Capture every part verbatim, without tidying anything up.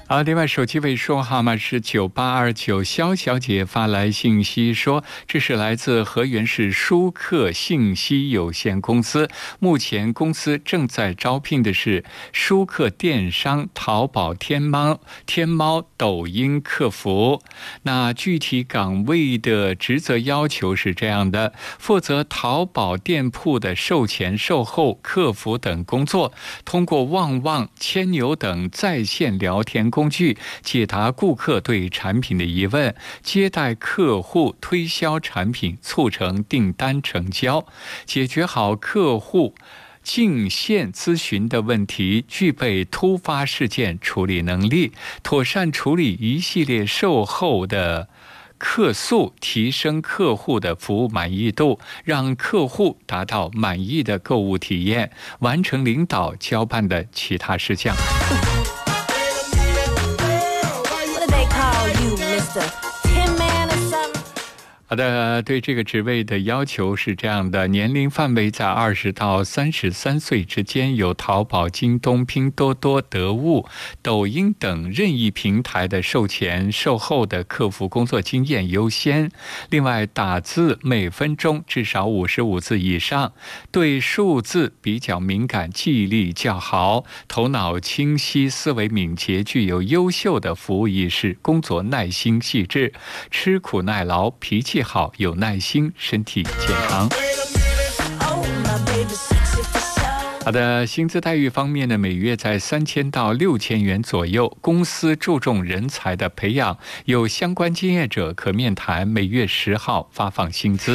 啊，另外手机尾数号码是九八二九，肖小姐发来信息说，这是来自河源市舒克信息有限公司，目前公司正在招聘的是舒克电商、淘宝、天猫、天猫、抖音客服。那具体岗位的职责要求是这样的：负责淘宝店铺的售前、售后、客服等工作，通过旺旺、千牛等在线聊天工具解答顾客对产品的疑问，接待客户，推销产品，促成订单成交，解决好客户进线咨询的问题，具备突发事件处理能力，妥善处理一系列售后的客诉，提升客户的服务满意度，让客户达到满意的购物体验，完成领导交办的其他事项。好的，对这个职位的要求是这样的：年龄范围在二十到三十三岁之间，有淘宝、京东、拼多多、得物、抖音等任意平台的售前、售后的客服工作经验优先。另外，打字每分钟至少五十五字以上，对数字比较敏感，记忆力较好，头脑清晰，思维敏捷，具有优秀的服务意识，工作耐心细致，吃苦耐劳，脾气好，有耐心，身体健康。好的，薪资待遇方面呢，每月在三千到六千元左右。公司注重人才的培养，有相关经验者可面谈，每月十号发放薪资。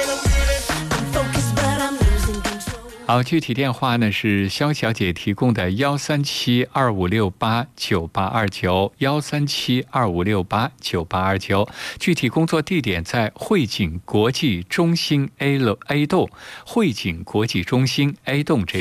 好，具体电话呢是肖小姐提供的幺三七二五六八九八二九，幺三七二五六八九八二九。具体工作地点在汇景国际中心 A 楼 A 栋，汇景国际中心 A 栋这。